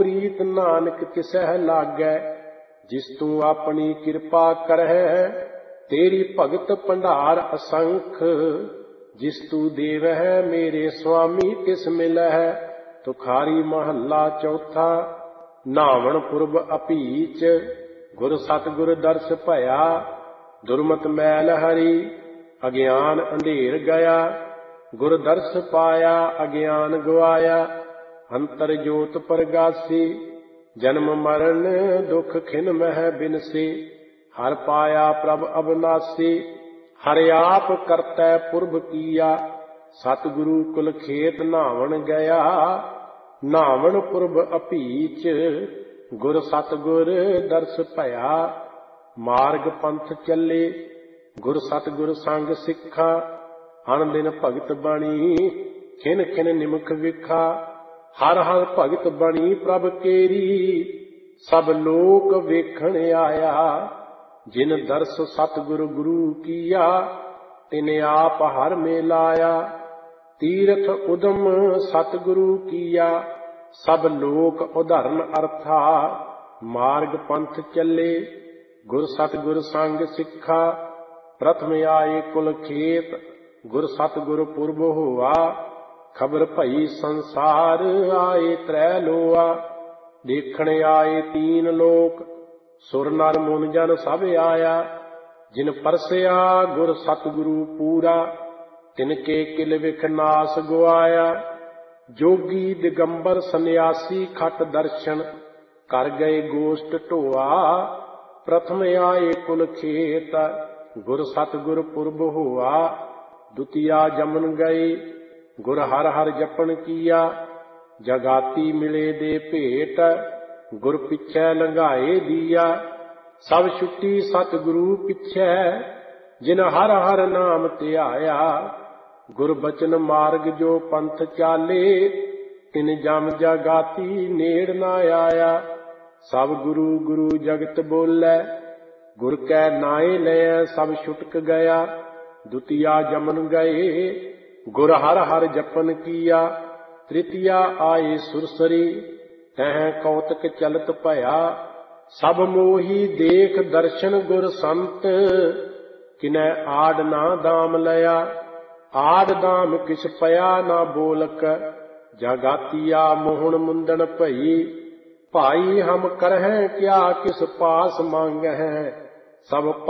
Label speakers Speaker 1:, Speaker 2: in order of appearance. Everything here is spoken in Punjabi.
Speaker 1: ਪ੍ਰੀਤ ਨਾਨਕ ਤਿਸਹਿ ਲਾਗੈ। ਜਿਸ ਤੂੰ ਆਪਣੀ ਕਿਰਪਾ ਕਰਹਿ ਤੇਰੀ ਭਗਤ ਭੰਡਾਰ ਅਸੰਖ। ਜਿਸ ਤੂੰ ਦੇਵਹਿ ਮੇਰੇ ਸੁਆਮੀ ਤਿਸ ਮਿਲਹਿ। ਤੁਖਾਰੀ ਮਹੱਲਾ ਚੌਥਾ। ਨਾਵਣ ਪੁਰਬ ਅਭੀਚ ਗੁਰ ਸਤਿਗੁਰ ਦਰਸ ਭਇਆ। ਦੁਰਮਤ ਮੈਲ ਹਰੀ ਅਗਿਆਨ ਅੰਧੇਰ ਗਿਆ। ਗੁਰ ਦਰਸ ਪਾਇਆ ਅਗਿਆਨ ਗਵਾਇਆ। ਅੰਤਰ ਜੋਤ ਪ੍ਰਗਾਸੀ ਜਨਮ ਮਰਨ ਦੁਖ ਖਿਨ ਮਹਿ ਬਿਨਸੀ। ਹਰ ਪਾਇਆ ਪ੍ਰਭ ਅਬਨਾਸੀ ਹਰ ਆਪ ਕਰਤੈ ਪੁਰਬ ਕੀਆ। ਸਤਿਗੁਰੂ ਕੁਲ ਖੇਤ ਨਾਵਣ ਗਿਆ। ਨਾਵਣ ਪੁਰਬ ਅਭੀਚ ਗੁਰ ਸਤਿਗੁਰ ਦਰਸ ਭਇਆ। ਮਾਰਗ ਪੰਥ ਚੱਲੇ ਗੁਰ ਸਤਿਗੁਰ ਸੰਗ ਸਿੱਖਾ। ਅਣ ਦਿਨ ਭਗਤ ਬਾਣੀ ਖਿਨ ਖਿਨ ਨਿਮਖ ਵਿਖਾ। ਹਰ ਹਰ ਭਗਤ ਬਣੀ ਪ੍ਰਭ ਕੇਰੀ ਸਭ ਲੋਕ ਵੇਖਣ ਆਇਆ। ਜਿਨ ਦਰਸ ਸਤਿਗੁਰ ਗੁਰੂ ਕੀਆ ਤਿਨ ਆਪ ਹਰ ਮੇਲਾਇਆ। ਤੀਰਥ ਉਦਮ ਸਤਿਗੁਰੂ ਕੀਆ ਸਭ ਲੋਕ ਉਦਾਹਰਨ ਅਰਥਾ। ਮਾਰਗ ਪੰਥ ਚੱਲੇ ਗੁਰ ਸਤਿਗੁਰ ਸੰਗ ਸਿੱਖਾ। ਪ੍ਰਥਮ ਆਏ ਕੁਲ ਖੇਤ ਗੁਰ ਸਤਿਗੁਰ ਪੁਰਬ ਹੋਆ। ਖਬਰ ਭਈ ਸੰਸਾਰ ਆਏ ਤ੍ਰੈ ਲੋਆ। ਦੇਖਣ ਆਏ ਤੀਨ ਲੋਕ ਸੁਰ ਨਰ ਮੁਨ ਜਨ ਸਭ ਆਇਆ। ਜਿਨ ਪਰਸਿਆ ਗੁਰ ਸਤਿਗੁਰੂ ਪੂਰਾ ਤਿਨ ਕੇ ਕਿਲ ਵਿਖ ਨਾਸ ਗਵਾਇਆ। ਜੋਗੀ ਦਿਗੰਬਰ ਸੰਨਿਆਸੀ ਖਟ ਦਰਸ਼ਨ ਕਰ ਗਏ ਗੋਸ਼ਟ ਢੋਆ। ਪ੍ਰਥਮ ਆਏ ਕੁਲ ਖੇਤ ਗੁਰ ਸਤਿਗੁਰ ਪੁਰਬ ਹੋਆ। ਦੁਤੀਆ ਜਮਨ ਗਏ ਗੁਰ ਹਰ ਹਰ ਜਪਨ ਕੀਆ। ਜਗਾਤੀ ਮਿਲੇ ਦੇ ਭੇਟ ਗੁਰ ਪਿੱਛੇ ਲੰਘਾਏ ਦੀਆ। ਸਭ ਛੁੱਟੀ ਸਤਿਗੁਰੂ ਪਿੱਛੇ ਜਿਨ ਹਰ ਹਰ ਨਾਮ ਧਿਆਇਆ। ਗੁਰ ਬਚਨ ਮਾਰਗ ਜੋ ਪੰਥ ਚਾਲੇ ਤਿਨ ਜਮ ਜਗਾਤੀ ਨੇੜ ਨਾ ਆਇਆ। ਸਭ ਗੁਰੂ ਗੁਰੂ ਜਗਤ ਬੋਲੇ ਗੁਰ ਕੈ ਨਾਏ ਲਏ ਸਭ ਛੁਟਕ ਗਿਆ। ਦੁਤੀਆ ਜਮਨ ਗਏ ਗੁਰ ਹਰ ਹਰ ਜਪਨ ਕੀਆ। ਤ੍ਰਿਤੀਆ ਆਏ ਸੁਰਸਰੀ ਤਹਿ ਕੌਤਕ ਚਲਤ ਭਇਆ। ਸਭ ਮੋਹੀ ਦੇਖ ਦਰਸ਼ਨ ਗੁਰ ਸੰਤ ਕਿਨੈ ਆਡ ਨਾ ਦਾਮ ਲਿਆ। ਆਡ ਦਾਮ ਕਿਛ ਪਿਆ ਨਾ ਬੋਲਕ ਜਗਾਤੀਆ ਮੋਹਣ ਮੁੰਦਣ ਭਈ। ਭਾਈ ਹਮ ਕਰਹਿ ਕਿਆ ਕਿਸ ਪਾਸ ਮੰਗਹਿ ਸਭ